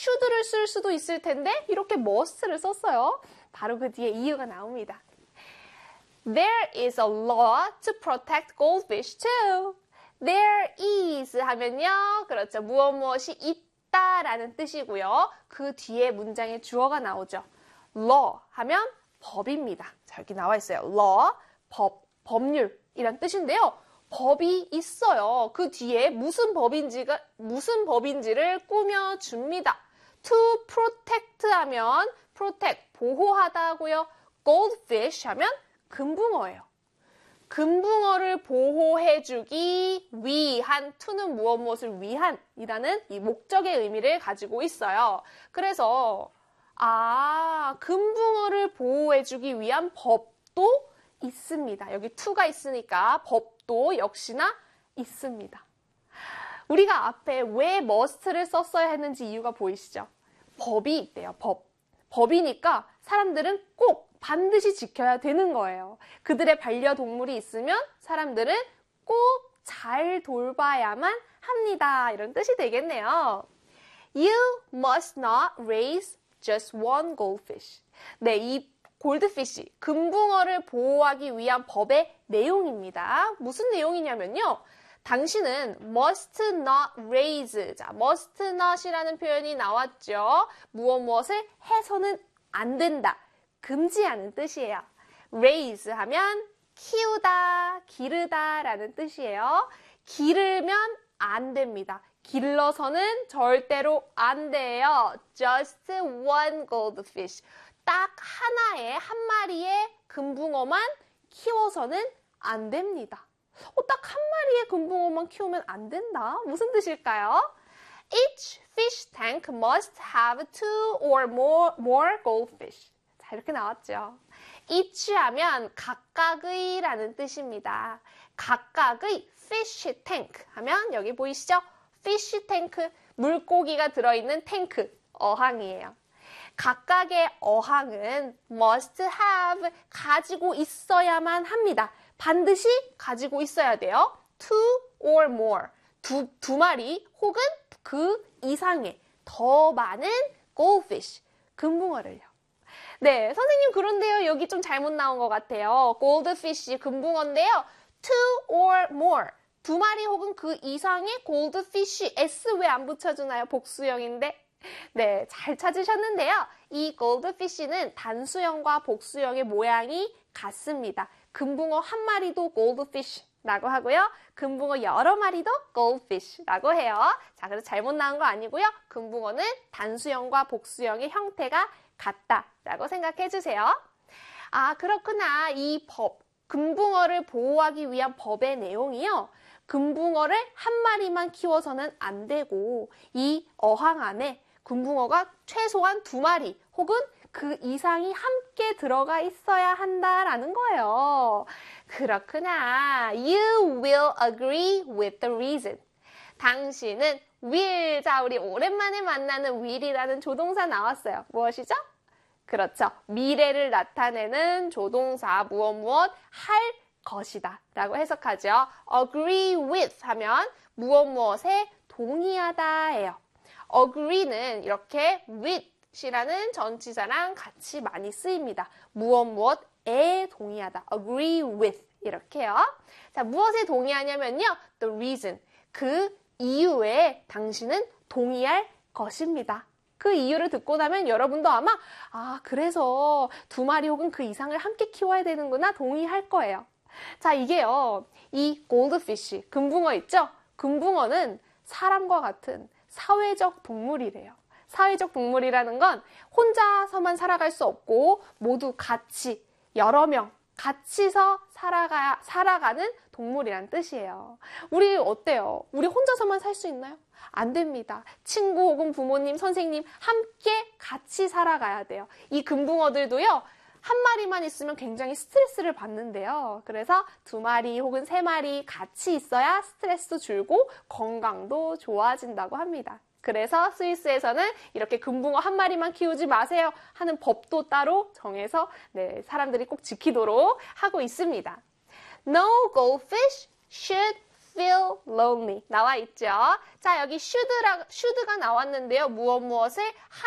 should를 쓸 수도 있을 텐데 이렇게 must를 썼어요. 바로 그 뒤에 이유가 나옵니다. There is a law to protect goldfish too. There is 하면요. 그렇죠. 무엇이 있다라는 뜻이고요. 그 뒤에 문장에 주어가 나오죠. law 하면 법입니다. 자, 여기 나와 있어요. law, 법률이란 뜻인데요. 법이 있어요. 그 뒤에 무슨 법인지를 꾸며줍니다. To protect 하면 protect, 보호하다고요. goldfish 하면 금붕어예요. 금붕어를 보호해주기 위한, to는 무엇을 위한이라는 이 목적의 의미를 가지고 있어요. 그래서 금붕어를 보호해주기 위한 법도 있습니다. 여기 to가 있으니까 법도 역시나 있습니다. 우리가 앞에 왜 must를 썼어야 했는지 이유가 보이시죠? 법이 있대요. 법이니까 사람들은 꼭 반드시 지켜야 되는 거예요. 그들의 반려동물이 있으면 사람들은 꼭 잘 돌봐야만 합니다. 이런 뜻이 되겠네요. You must not raise just one goldfish. 네, 이 골드피쉬, 금붕어를 보호하기 위한 법의 내용입니다. 무슨 내용이냐면요. 당신은 must not raise, 자, must not이라는 표현이 나왔죠. 무엇을 해서는 안 된다. 금지하는 뜻이에요. raise 하면 키우다, 기르다 라는 뜻이에요. 기르면 안 됩니다. 길러서는 절대로 안 돼요. Just one goldfish. 딱 한 마리의 금붕어만 키워서는 안 됩니다. 딱 한 마리의 금붕어만 키우면 안 된다? 무슨 뜻일까요? Each fish tank must have 2 or more goldfish. 자, 이렇게 나왔죠. each 하면 각각의 라는 뜻입니다. 각각의 fish tank 하면 여기 보이시죠? fish tank, 물고기가 들어있는 탱크, 어항이에요. 각각의 어항은 must have, 가지고 있어야만 합니다. 반드시 가지고 있어야 돼요. 2 or more, 두 마리 혹은 그 이상의 더 많은 goldfish, 금붕어를요. 네, 선생님 그런데요. 여기 좀 잘못 나온 것 같아요. goldfish, 금붕어인데요. 2 or more, 두 마리 혹은 그 이상의 goldfish, s 왜 안 붙여주나요? 복수형인데. 네, 잘 찾으셨는데요. 이 goldfish는 단수형과 복수형의 모양이 같습니다. 금붕어 한 마리도 goldfish라고 하고요. 금붕어 여러 마리도 goldfish라고 해요. 자, 그래서 잘못 나온 거 아니고요. 금붕어는 단수형과 복수형의 형태가 같다라고 생각해 주세요. 그렇구나. 이 법, 금붕어를 보호하기 위한 법의 내용이요. 금붕어를 한 마리만 키워서는 안 되고 이 어항 안에 금붕어가 최소한 2마리 혹은 그 이상이 함께 들어가 있어야 한다라는 거예요. 그렇구나. You will agree with the reason. 당신은 will, 자, 우리 오랜만에 만나는 will이라는 조동사 나왔어요. 무엇이죠? 그렇죠. 미래를 나타내는 조동사 무엇 할 것이다 라고 해석하죠. agree with 하면 무엇에 동의하다예요. agree는 이렇게 with이라는 전치사랑 같이 많이 쓰입니다. 무엇에 동의하다. agree with 이렇게요. 자, 무엇에 동의하냐면요. the reason, 그 이유에 당신은 동의할 것입니다. 그 이유를 듣고 나면 여러분도 아마 그래서 2마리 혹은 그 이상을 함께 키워야 되는구나 동의할 거예요. 자, 이게요. 이 골드피쉬, 금붕어 있죠? 금붕어는 사람과 같은 사회적 동물이래요. 사회적 동물이라는 건 혼자서만 살아갈 수 없고 모두 같이, 여러 명 같이서 살아가는 동물이란 뜻이에요. 우리 어때요? 우리 혼자서만 살 수 있나요? 안 됩니다. 친구 혹은 부모님, 선생님 함께 같이 살아가야 돼요. 이 금붕어들도요. 한 마리만 있으면 굉장히 스트레스를 받는데요. 그래서 2마리 혹은 3마리 같이 있어야 스트레스도 줄고 건강도 좋아진다고 합니다. 그래서 스위스에서는 이렇게 금붕어 한 마리만 키우지 마세요 하는 법도 따로 정해서 사람들이 꼭 지키도록 하고 있습니다. No goldfish should feel lonely 나와 있죠. 자, 여기 should가 나왔는데요. 무엇을